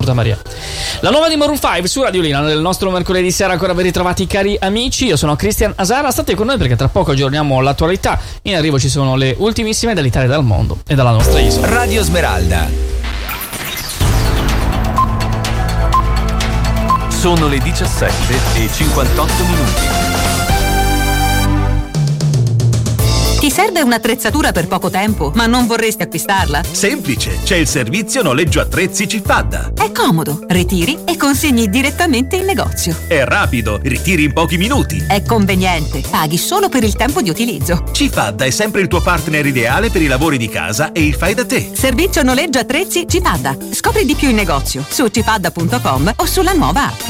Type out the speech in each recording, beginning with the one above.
Santa Maria. La nuova di Maroon 5 su Radio Lina nel nostro mercoledì sera. Ancora ben ritrovati cari amici, io sono Cristian Asara, state con noi perché tra poco aggiorniamo l'attualità. In arrivo ci sono le ultimissime dall'Italia e dal mondo e dalla nostra isola. Radio Smeralda. Sono le 17:58. Ti serve un'attrezzatura per poco tempo, ma non vorresti acquistarla? Semplice, c'è il servizio noleggio attrezzi Cifadda. È comodo, ritiri e consegni direttamente in negozio. È rapido, ritiri in pochi minuti. È conveniente, paghi solo per il tempo di utilizzo. Cifadda è sempre il tuo partner ideale per i lavori di casa e il fai da te. Servizio noleggio attrezzi Cifadda. Scopri di più in negozio su cifadda.com o sulla nuova app.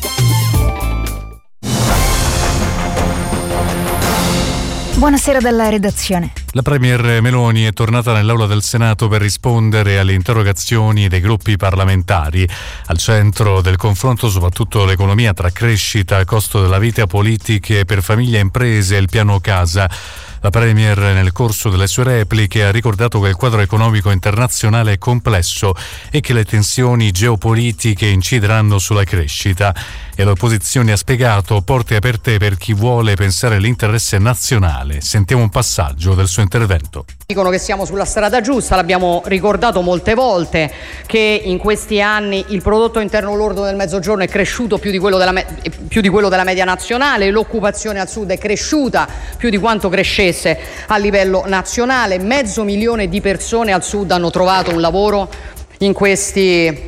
Buonasera dalla redazione. La premier Meloni è tornata nell'aula del Senato per rispondere alle interrogazioni dei gruppi parlamentari. Al centro del confronto soprattutto l'economia tra crescita, costo della vita, politiche per famiglie e imprese e il piano casa. La premier nel corso delle sue repliche ha ricordato che il quadro economico internazionale è complesso e che le tensioni geopolitiche incideranno sulla crescita. E l'opposizione ha spiegato porte aperte per chi vuole pensare all'interesse nazionale. Sentiamo un passaggio del suo intervento. Dicono che siamo sulla strada giusta, l'abbiamo ricordato molte volte che in questi anni il prodotto interno lordo del Mezzogiorno è cresciuto più di quello della media nazionale, l'occupazione al sud è cresciuta più di quanto crescesse a livello nazionale, 500.000 di persone al sud hanno trovato un lavoro in questi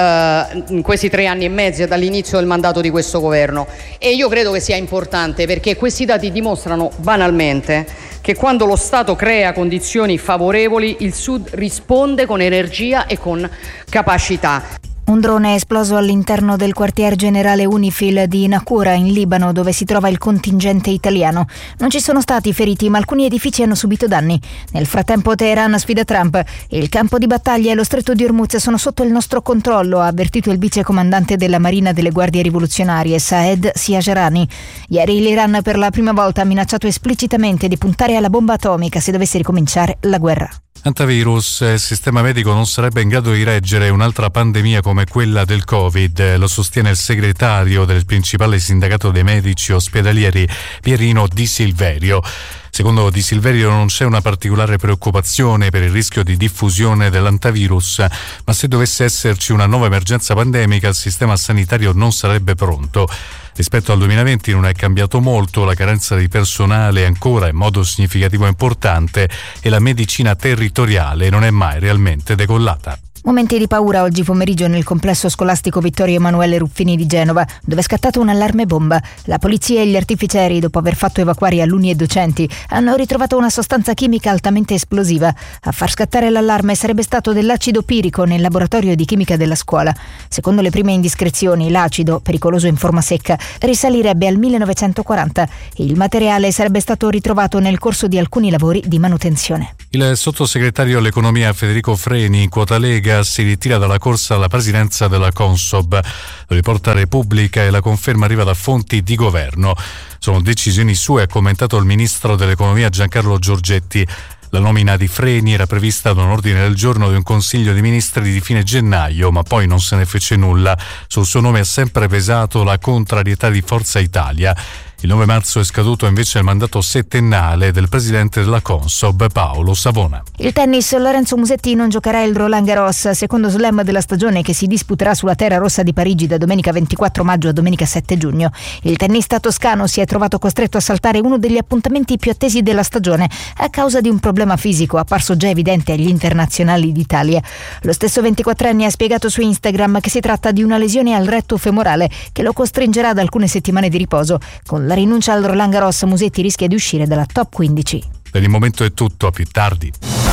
3 anni e mezzo dall'inizio del mandato di questo governo, e io credo che sia importante perché questi dati dimostrano banalmente che quando lo Stato crea condizioni favorevoli il Sud risponde con energia e con capacità. Un drone è esploso all'interno del quartier generale UNIFIL di Naqoura in Libano, dove si trova il contingente italiano. Non ci sono stati feriti, ma alcuni edifici hanno subito danni. Nel frattempo Teheran sfida Trump. Il campo di battaglia e lo stretto di Hormuz sono sotto il nostro controllo, ha avvertito il vicecomandante della Marina delle Guardie Rivoluzionarie, Saed Siajarani. Ieri l'Iran per la prima volta ha minacciato esplicitamente di puntare alla bomba atomica se dovesse ricominciare la guerra. Antivirus, il sistema medico non sarebbe in grado di reggere un'altra pandemia come quella del Covid, lo sostiene il segretario del principale sindacato dei medici ospedalieri, Pierino Di Silverio. Secondo Di Silverio non c'è una particolare preoccupazione per il rischio di diffusione dell'antivirus, ma se dovesse esserci una nuova emergenza pandemica il sistema sanitario non sarebbe pronto. Rispetto al 2020 non è cambiato molto, la carenza di personale è ancora in modo significativo importante e la medicina territoriale non è mai realmente decollata. Momenti di paura oggi pomeriggio nel complesso scolastico Vittorio Emanuele Ruffini di Genova, dove è scattato un allarme bomba. La polizia e gli artificieri, dopo aver fatto evacuare alunni e docenti, hanno ritrovato una sostanza chimica altamente esplosiva. A far scattare l'allarme sarebbe stato dell'acido pirico nel laboratorio di chimica della scuola. Secondo le prime indiscrezioni, l'acido, pericoloso in forma secca, risalirebbe al 1940. Il materiale sarebbe stato ritrovato nel corso di alcuni lavori di manutenzione. Il sottosegretario all'economia Federico Freni, quota Lega, si ritira dalla corsa alla presidenza della Consob. Lo riporta Repubblica e la conferma arriva da fonti di governo. Sono decisioni sue, ha commentato il ministro dell'economia Giancarlo Giorgetti. La nomina di Freni era prevista da un ordine del giorno di un consiglio di ministri di fine gennaio, ma poi non se ne fece nulla. Sul suo nome ha sempre pesato la contrarietà di Forza Italia. Il 9 marzo è scaduto invece il mandato settennale del presidente della Consob, Paolo Savona. Il tennis, Lorenzo Musetti non giocherà il Roland Garros, secondo slam della stagione che si disputerà sulla terra rossa di Parigi da domenica 24 maggio a domenica 7 giugno. Il tennista toscano si è trovato costretto a saltare uno degli appuntamenti più attesi della stagione a causa di un problema fisico apparso già evidente agli internazionali d'Italia. Lo stesso 24enne ha spiegato su Instagram che si tratta di una lesione al retto femorale che lo costringerà ad alcune settimane di riposo. Con la rinuncia al Roland Garros, Musetti rischia di uscire dalla top 15. Per il momento è tutto, a più tardi.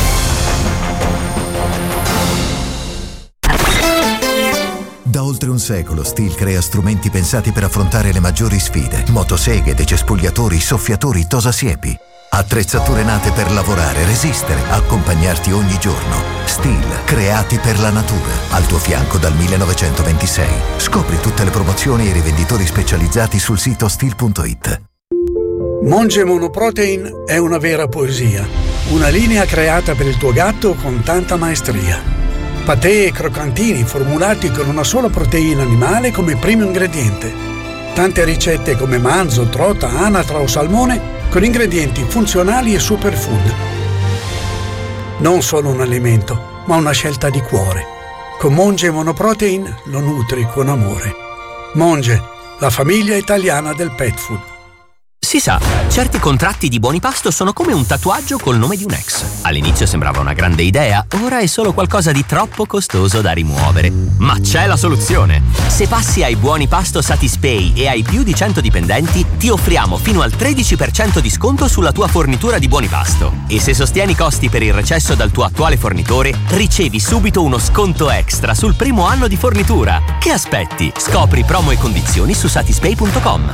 Da oltre un secolo Stihl crea strumenti pensati per affrontare le maggiori sfide: motoseghe, decespugliatori, soffiatori, tosasiepi. Attrezzature nate per lavorare, resistere, accompagnarti ogni giorno. Stihl, creati per la natura. Al tuo fianco dal 1926. Scopri tutte le promozioni e i rivenditori specializzati sul sito stihl.it. Monge Monoprotein è una vera poesia. Una linea creata per il tuo gatto con tanta maestria. Patè e croccantini formulati con una sola proteina animale come primo ingrediente. Tante ricette come manzo, trota, anatra o salmone con ingredienti funzionali e superfood. Non solo un alimento, ma una scelta di cuore. Con Monge Monoprotein lo nutri con amore. Monge, la famiglia italiana del pet food. Si sa, certi contratti di buoni pasto sono come un tatuaggio col nome di un ex. All'inizio sembrava una grande idea, ora è solo qualcosa di troppo costoso da rimuovere. Ma c'è la soluzione! Se passi ai buoni pasto Satispay e hai più di 100 dipendenti, ti offriamo fino al 13% di sconto sulla tua fornitura di buoni pasto. E se sostieni i costi per il recesso dal tuo attuale fornitore, ricevi subito uno sconto extra sul primo anno di fornitura. Che aspetti? Scopri promo e condizioni su satispay.com.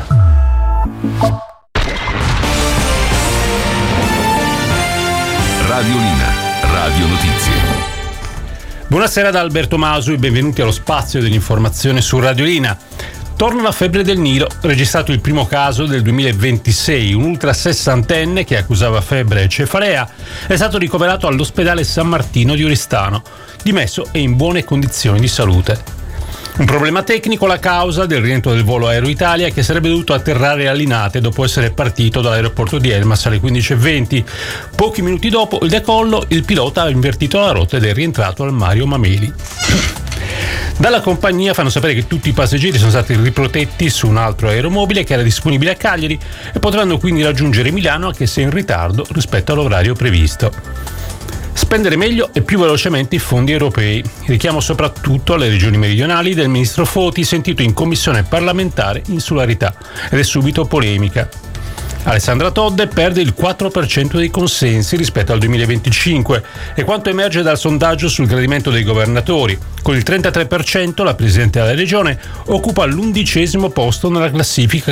Radiolina, Radio Notizie. Buonasera da Alberto Masu e benvenuti allo spazio dell'informazione su Radiolina. Torna la febbre del Nilo, registrato il primo caso del 2026. Un ultra sessantenne che accusava febbre e cefalea è stato ricoverato all'ospedale San Martino di Oristano, dimesso e in buone condizioni di salute. Un problema tecnico la causa del rientro del volo Aero Italia che sarebbe dovuto atterrare a Linate dopo essere partito dall'aeroporto di Elmas alle 15:20. Pochi minuti dopo il decollo il pilota ha invertito la rotta ed è rientrato al Mario Mameli. Dalla compagnia fanno sapere che tutti i passeggeri sono stati riprotetti su un altro aeromobile che era disponibile a Cagliari e potranno quindi raggiungere Milano anche se in ritardo rispetto all'orario previsto. Spendere meglio e più velocemente i fondi europei. Richiamo soprattutto alle regioni meridionali del ministro Foti, sentito in commissione parlamentare insularità, ed è subito polemica. Alessandra Todde perde il 4% dei consensi rispetto al 2025 e quanto emerge dal sondaggio sul gradimento dei governatori. Con il 33% la Presidente della Regione occupa l'11° posto nella classifica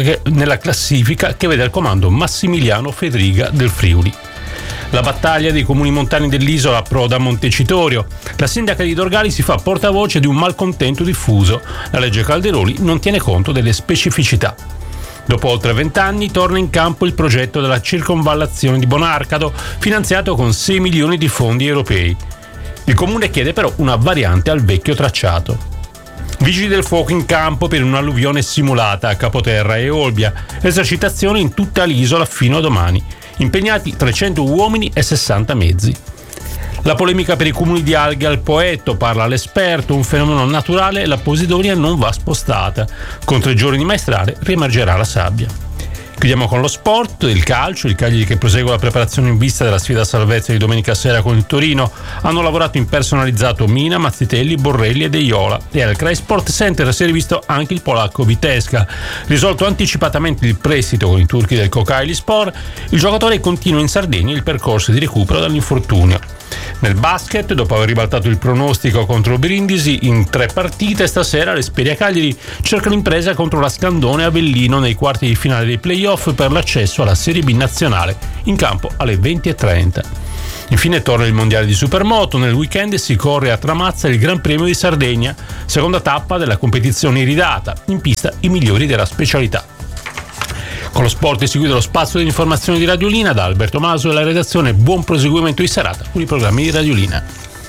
che vede al comando Massimiliano Fedriga del Friuli. La battaglia dei comuni montani dell'isola approda a Montecitorio. La sindaca di Dorgali si fa portavoce di un malcontento diffuso. La legge Calderoli non tiene conto delle specificità. Dopo oltre 20 anni torna in campo il progetto della circonvallazione di Bonarcado, finanziato con 6 milioni di fondi europei. Il comune chiede però una variante al vecchio tracciato. Vigili del fuoco in campo per un'alluvione simulata a Capoterra e Olbia. Esercitazioni in tutta l'isola fino a domani. Impegnati 300 uomini e 60 mezzi. La polemica per i cumuli di alghe al Poetto, parla l'esperto, un fenomeno naturale, la posidonia non va spostata. Con 3 giorni di maestrale riemergerà la sabbia. Chiudiamo con lo sport, il calcio, il Cagliari che prosegue la preparazione in vista della sfida a salvezza di domenica sera con il Torino. Hanno lavorato in personalizzato Mina, Mazzitelli, Borrelli e De Iola e al Cray Sport Center si è rivisto anche il polacco Vitesca. Risolto anticipatamente il prestito con i turchi del Kocaelispor, il giocatore continua in Sardegna il percorso di recupero dall'infortunio. Nel basket, dopo aver ribaltato il pronostico contro Brindisi in 3 partite, stasera l'Esperia Cagliari cerca l'impresa contro la Scandone Avellino nei quarti di finale dei playoff per l'accesso alla Serie B nazionale, in campo alle 20:30. Infine torna il mondiale di Supermoto, nel weekend si corre a Tramazza il Gran Premio di Sardegna, seconda tappa della competizione iridata, in pista i migliori della specialità. Con lo sport è seguito lo spazio dell'informazione di Radiolina da Alberto Maso e la redazione. Buon proseguimento di serata con i programmi di Radiolina.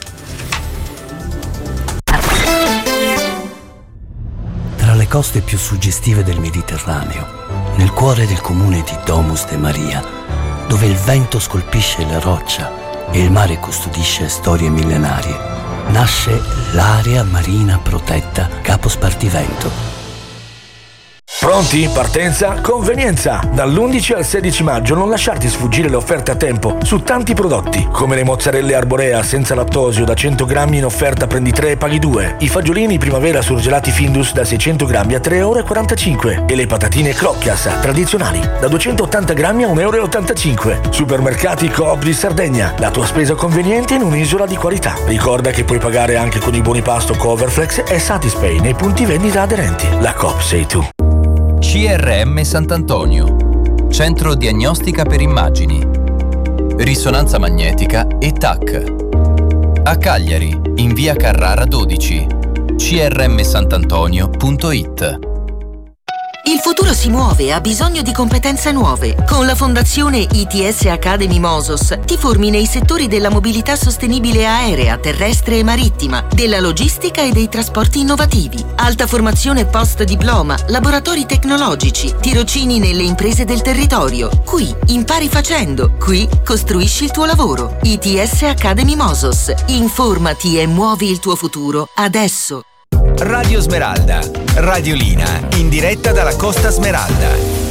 Tra le coste più suggestive del Mediterraneo, nel cuore del comune di Domus de Maria, dove il vento scolpisce la roccia e il mare custodisce storie millenarie, nasce l'area marina protetta Capo Spartivento. Pronti? Partenza? Convenienza! Dall'11 al 16 maggio non lasciarti sfuggire le offerte a tempo su tanti prodotti, come le mozzarelle arborea senza lattosio da 100 grammi in offerta prendi 3 e paghi 2, i fagiolini primavera surgelati Findus da 600 grammi a 3,45 € e le patatine Crocchias tradizionali da 280 grammi a 1,85 €. Supermercati Coop di Sardegna, la tua spesa conveniente in un'isola di qualità. Ricorda che puoi pagare anche con i buoni pasto Coverflex e Satispay nei punti vendita aderenti. La Coop sei tu. CRM Sant'Antonio, Centro Diagnostica per Immagini, Risonanza Magnetica e TAC. A Cagliari, in via Carrara 12, crmsant'antonio.it. Il futuro si muove e ha bisogno di competenze nuove. Con la Fondazione ITS Academy Mosos ti formi nei settori della mobilità sostenibile aerea, terrestre e marittima, della logistica e dei trasporti innovativi. Alta formazione post-diploma, laboratori tecnologici, tirocini nelle imprese del territorio. Qui impari facendo, qui costruisci il tuo lavoro. ITS Academy Mosos. Informati e muovi il tuo futuro adesso. Radio Smeralda, Radiolina, in diretta dalla Costa Smeralda.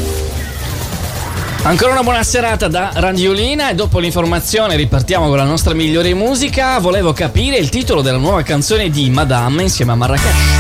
Ancora una buona serata da Radiolina e dopo l'informazione ripartiamo con la nostra migliore musica. Volevo capire il titolo della nuova canzone di Madame insieme a Marrakesh.